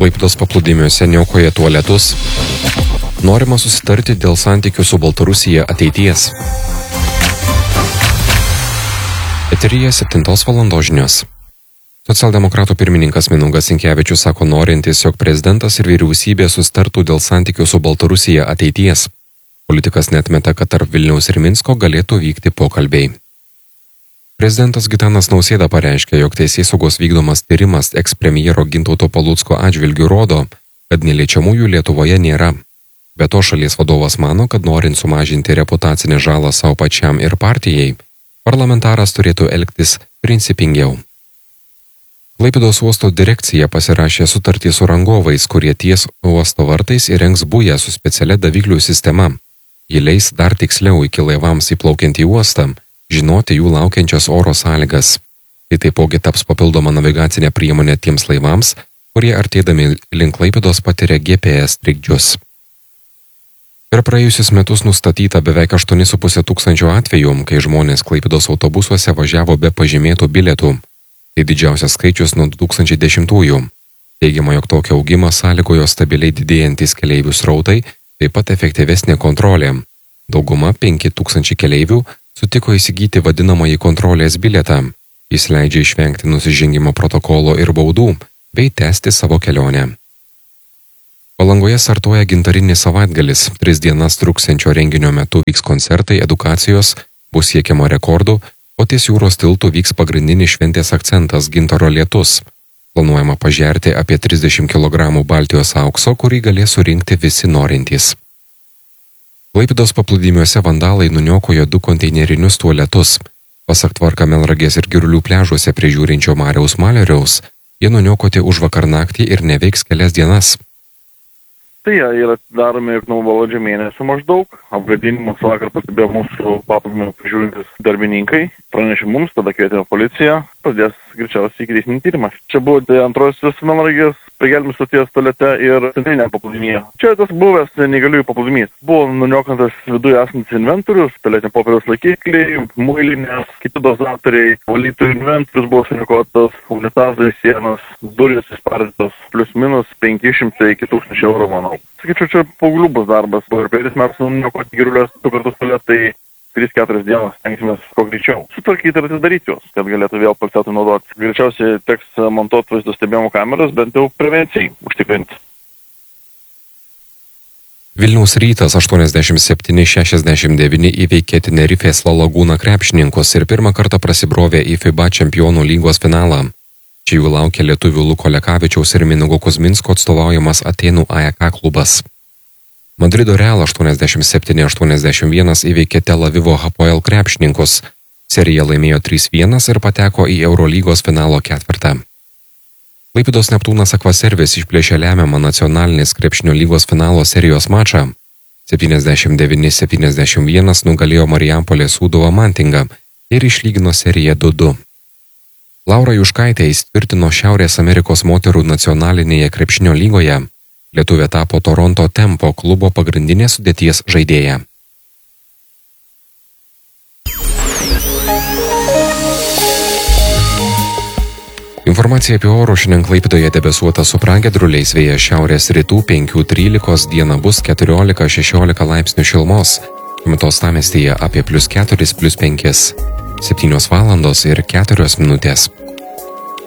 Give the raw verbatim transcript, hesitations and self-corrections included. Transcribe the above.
Klaipėdos paplūdimiuose niokoja tualetus. Norima susitarti dėl santykių su Baltarusija ateities. Eteryje septintos valandos žinios. Socialdemokratų pirmininkas Mindaugas Sinkevičius sako norintis, jog prezidentas ir vyriausybė sustartų dėl santykių su Baltarusija ateities. Politikas neatmeta, kad tarp Vilniaus ir Minsko galėtų vykti pokalbiai. Prezidentas Gitanas Nausėda pareiškė, jog teisėsaugos vykdomas tyrimas ekspremjero Gintauto Palucko atžvilgiu rodo, kad neliečiamųjų Lietuvoje nėra. Be to šalies vadovas mano, kad norint sumažinti reputacinę žalą savo pačiam ir partijai, parlamentaras turėtų elgtis principingiau. Klaipėdos uosto direkcija pasirašė sutartį su rangovais, kurie ties uosto vartais įrengs bują su specialia daviklių sistema. Ji leis dar tiksliau iki laivams įplaukiant į uostą žinoti jų laukiančias oro sąlygas. Tai taipogi taps papildoma navigacinė priemonė tiems laivams, kurie artėdami link Klaipėdos patiria G P S trikdžius. Per praėjusius metus nustatyta beveik aštuoni su puse tūkstančio atvejų, kai žmonės Klaipėdos autobusuose važiavo be pažymėtų bilietų. Tai didžiausias skaičius nuo du tūkstančiai dešimtųjų. Teigiama, jog tokio augimo sąlygojo stabiliai didėjantis keleivių srautai, taip pat efektyvesnė kontrolė. Dauguma penki tūkstančiai keleivių sutiko įsigyti vadinamąjį kontrolės bilietą. Jis leidžia išvengti nusižengimo protokolo ir baudų, bei tęsti savo kelionę. Palangoje startuoja gintarinis savaitgalis. Tris dienas truksiančio renginio metu vyks koncertai, edukacijos, bus siekiama rekordų, o ties jūros tiltų vyks pagrindinis šventės akcentas gintaro lietus. Planuojama pažerti apie trisdešimt kilogramų Baltijos aukso, kurį galės surinkti visi norintys. Klaipėdos paplūdimiuose vandalai nuniokojo du konteinerinius tualetus. Pasak Tvarka Melnragės ir Girulių pliažuose prižiūrinčio Mariaus Maleriaus, jie nuniokoti už vakar naktį ir neveiks kelias dienas. Tai jie yra daromi nuo balandžio mėnesio maždaug. Apgadinimus vakar pastebėjo mūsų paplūdimio prižiūrintys darbininkai. Pranešė mums, tada kvietėme policiją, pradės greičiausiai ikiteisminį tyrimą. Čia buvo tai antrosios Melnragės prie Gelbės stoties tualete ir centrinėje paplūdimyje. Čia tas buvęs neįgaliųjų paplūdimys. Buvo nuniokantas viduje esantis inventorius, tualetinio popieriaus laikikliai, muilinės, kiti dozatoriai, valytojų inventorius buvo suniokotas, unitazai, sienos, durys išspardytos, plius minus penki šimtai iki tūkstančio eurų, manau. Sakyčiau, čia paauglių bus darbas. Per penkis metus nuniokoti Girulios du kartus tualetai. tris keturias dienas stengsimės kuo greičiau sutvarkyti ir atidaryti juos, kad galėtų vėl paksėtų naudoti. Greičiausiai teks montuoti vaizdo stebėjimo kameras, bent jau prevencijai užtikrinti. Vilniaus Rytas aštuoniasdešimt septyni šešiasdešimt devyni įveikė Tenerifės La Laguna krepšininkus ir pirmą kartą prasibrovė į FIBA čempionų lygos finalą. Čia jų laukia lietuvių Luko Lekavičiaus ir Mindaugo Kuzminsko atstovaujamas Atėnų A E K klubas. Madrido Real aštuoniasdešimt septyni aštuoniasdešimt vienas įveikė Tel Avivo Hapoel krepšininkus. Seriją laimėjo trys vienas ir pateko į Eurolygos finalo ketvirtą. Klaipėdos Neptūnas Akvaservis išplėšė lemiamą nacionalinės krepšinio lygos finalo serijos mačą. septyniasdešimt devyni septyniasdešimt vienas nugalėjo Marijampolės Sūduva Mantingą ir išlygino seriją du du. Laura Juškaitė įsitvirtino Šiaurės Amerikos moterų nacionalinėje krepšinio lygoje. Lietuvė tapo Toronto Tempo klubo pagrindinės sudėties žaidėja. Informacija apie orų šiandien Klaipėdoje debesuota su pragiedruliais, vėjas šiaurės rytų penki trylika, diena bus keturiolika šešiolika laipsnių šilumos. Šiuo uostamiestyje apie plius keturis plius penkis. septynios valandos ir keturios minutės.